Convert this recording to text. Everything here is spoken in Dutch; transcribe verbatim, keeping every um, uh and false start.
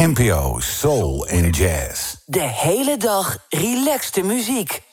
N P O Soul en Jazz. De hele dag relaxte muziek.